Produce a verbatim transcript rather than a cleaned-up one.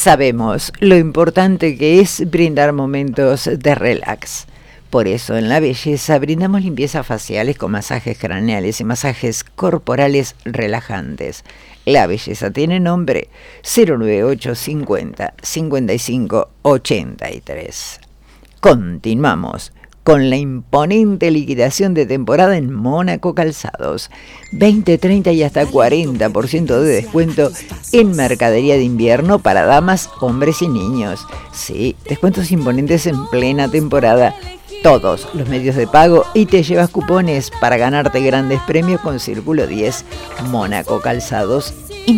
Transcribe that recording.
Sabemos lo importante que es brindar momentos de relax. Por eso en La Belleza brindamos limpiezas faciales con masajes craneales y masajes corporales relajantes. La Belleza tiene nombre cero nueve ocho cincuenta cincuenta y cinco ochenta y tres. Continuamos con la imponente liquidación de temporada en Mónaco Calzados. veinte, treinta y hasta cuarenta por ciento de descuento en mercadería de invierno para damas, hombres y niños. Sí, descuentos imponentes en plena temporada. Todos los medios de pago y te llevas cupones para ganarte grandes premios con Círculo diez. Mónaco Calzados